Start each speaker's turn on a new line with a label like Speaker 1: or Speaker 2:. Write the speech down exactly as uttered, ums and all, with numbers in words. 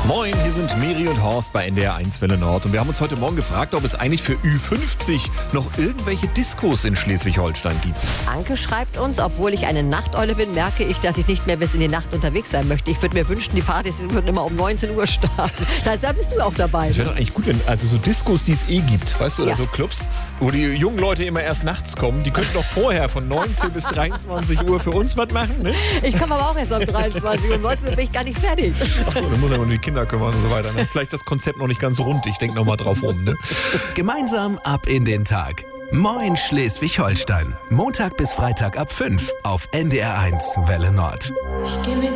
Speaker 1: Moin, hier sind Miri und Horst bei N D R eins Welle Nord. Und wir haben uns heute Morgen gefragt, ob es eigentlich für Ü fünfzig noch irgendwelche Diskos in Schleswig-Holstein gibt.
Speaker 2: Anke schreibt uns, obwohl ich eine Nachteule bin, merke ich, dass ich nicht mehr bis in die Nacht unterwegs sein möchte. Ich würde mir wünschen, die Partys würden immer um neunzehn Uhr starten. Da bist du auch dabei.
Speaker 1: Das wäre doch eigentlich gut, wenn also so Diskos, die es eh gibt, weißt du, oder
Speaker 2: Ja.
Speaker 1: so Clubs, wo die jungen Leute immer erst nachts kommen, die könnten doch vorher von neunzehn bis dreiundzwanzig Uhr für uns was machen, ne?
Speaker 2: Ich komme aber auch erst um dreiundzwanzig Uhr. Um neunzehn Uhr bin ich gar nicht fertig.
Speaker 1: Achso, dann muss er um die Kinder kümmern und so weiter. Ne? Vielleicht das Konzept noch nicht ganz rund. Ich denke noch mal drauf rum. Ne?
Speaker 3: Gemeinsam ab in den Tag. Moin Schleswig-Holstein. Montag bis Freitag ab fünf auf N D R eins Welle Nord.
Speaker 4: Ich geh mit